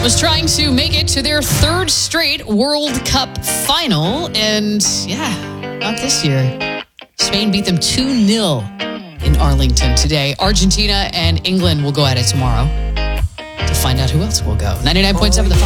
was trying to make it to their third straight World Cup final. And yeah, not this year. Spain beat them 2-0 in Arlington today. Argentina and England will go at it tomorrow to find out who else will go. 99.7 The